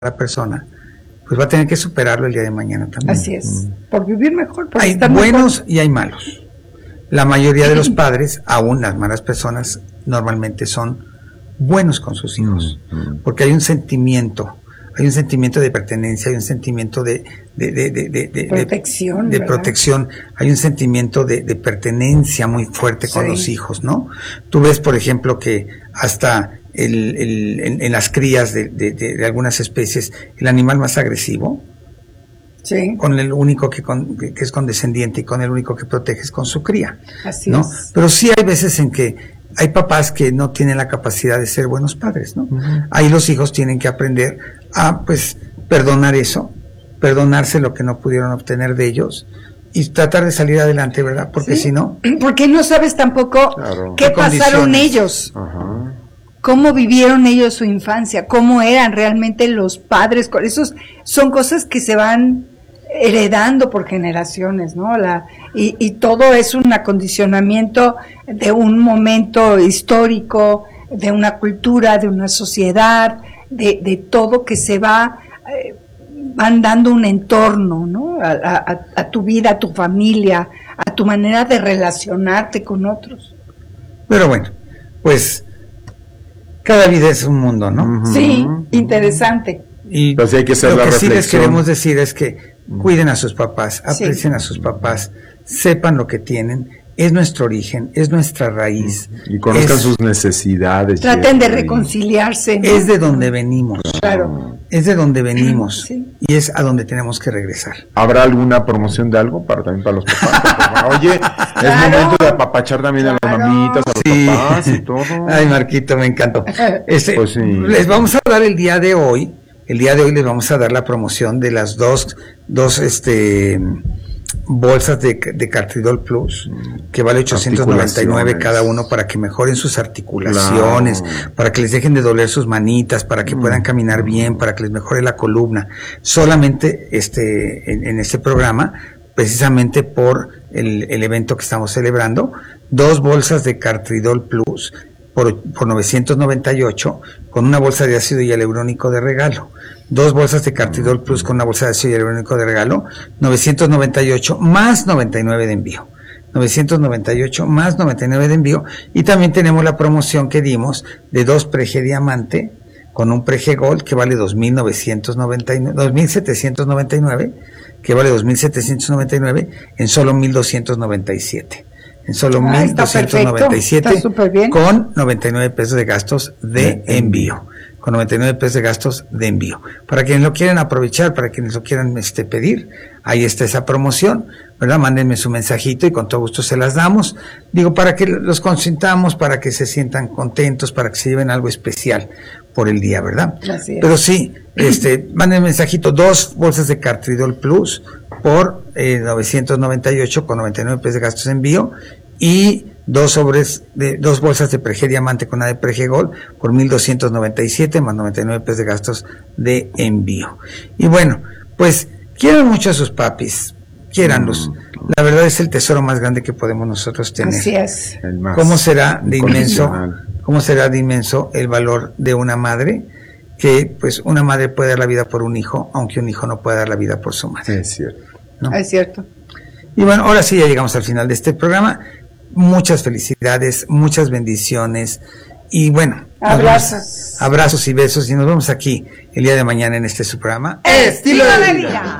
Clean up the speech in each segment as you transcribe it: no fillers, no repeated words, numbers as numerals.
la persona, pues va a tener que superarlo el día de mañana también. Así es, por vivir mejor. Por Hay estar buenos mejor. y hay malos. La mayoría de los padres, aún las malas personas, normalmente son buenos con sus hijos, porque hay un sentimiento de pertenencia, hay un sentimiento de protección, de protección, hay un sentimiento de pertenencia muy fuerte con los hijos, ¿no? Tú ves, por ejemplo, que hasta en las crías de algunas especies, el animal más agresivo, con el único que es condescendiente y con el único que protege es con su cría. Así ¿no? es. Pero sí hay veces en que hay papás que no tienen la capacidad de ser buenos padres, ¿no? Ahí los hijos tienen que aprender a, pues, perdonar eso, perdonarse lo que no pudieron obtener de ellos y tratar de salir adelante, ¿verdad? Porque si no... Porque no sabes tampoco qué pasaron ellos. Ajá. Cómo vivieron ellos su infancia, cómo eran realmente los padres. Esos son cosas que se van heredando por generaciones, ¿no? Y todo es un acondicionamiento de un momento histórico, de una cultura, de una sociedad, de todo que se van dando un entorno, ¿no? A tu vida, a tu familia, a tu manera de relacionarte con otros. Pero bueno, pues cada vida es un mundo, ¿no? Sí, interesante. Y entonces hay que hacer lo la que sí les reflexión. queremos decir es que cuiden a sus papás, aprecien a sus papás, sepan lo que tienen, es nuestro origen, es nuestra raíz. Y conozcan sus necesidades. Traten de reconciliarse, ¿no? Es de donde venimos. Claro. Es de donde venimos. Sí. Y es a donde tenemos que regresar. ¿Habrá alguna promoción de algo también para los papás? Oye, es momento de apapachar también a las mamitas, a los papás y todo. Ay, Marquito, me encantó. Pues sí. Les vamos a dar el día de hoy les vamos a dar la promoción de las dos bolsas de Cartridol Plus, que vale 899 cada uno, para que mejoren sus articulaciones, para que les dejen de doler sus manitas, para que puedan caminar bien, para que les mejore la columna. Solamente en este programa, precisamente por el evento que estamos celebrando, 2 bolsas de Cartridol Plus por 998, con una bolsa de ácido hialurónico de regalo. 2 bolsas de Cartridol Plus con una bolsa de ácido hialurónico de regalo, 998 más 99 de envío. 998 más 99 de envío. Y también tenemos la promoción que dimos de 2 Prege Diamante con un Prege Gold que vale 2.799, que vale 2.799 en solo 1.297. En solo 1.297 con 99 pesos de gastos de envío. Con 99 pesos de gastos de envío. Para quienes lo quieran aprovechar, para quienes lo quieran pedir, ahí está esa promoción, ¿verdad? Mándenme su mensajito y con todo gusto se las damos. Digo, para que los consintamos, para que se sientan contentos, para que se lleven algo especial por el día, ¿verdad? Así es. Pero sí, manden mensajito, 2 bolsas de Cartridol Plus por 998 con 99 pesos de gastos de envío y 2 bolsas de Prege Diamante con una de Prege Gold por 1.297 más 99 pesos de gastos de envío. Y bueno, pues quieran mucho a sus papis, quiéranlos. La verdad es el tesoro más grande que podemos nosotros tener. Así es. ¿Cómo será de inmenso el valor de una madre? Que pues una madre puede dar la vida por un hijo, aunque un hijo no puede dar la vida por su madre. Es cierto. ¿No? Es cierto. Y bueno, ahora sí ya llegamos al final de este programa. Muchas felicidades, muchas bendiciones y bueno, abrazos y besos, y nos vemos aquí el día de mañana en su programa Estilo de Vida.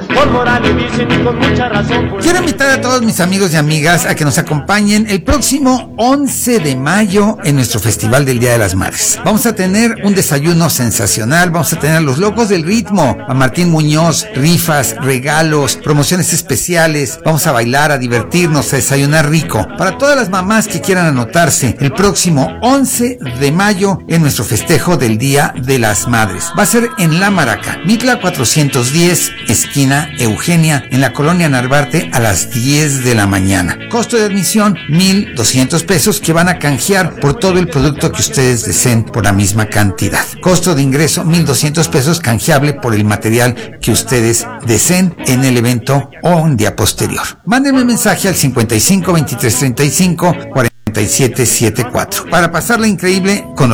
Quiero invitar a todos mis amigos y amigas a que nos acompañen el próximo 11 de mayo en nuestro Festival del Día de las Madres. Vamos a tener un desayuno sensacional, vamos a tener a los locos del ritmo, a Martín Muñoz, rifas, regalos, promociones especiales, vamos a bailar, a divertirnos, a desayunar rico. Para todas las mamás que quieran anotarse, el próximo 11 de mayo en nuestro festejo del Día de las Madres. Va a ser en La Maraca, Mitla 410, esquina Eugenia, en la colonia Narvarte, a las 10 de la mañana. Costo de admisión, 1,200 pesos, que van a canjear por todo el producto que ustedes deseen por la misma cantidad. Costo de ingreso, 1,200 pesos, canjeable por el material que ustedes deseen en el evento o un día posterior. Mándenme un mensaje al 55 23 35 47 74 para pasarla increíble con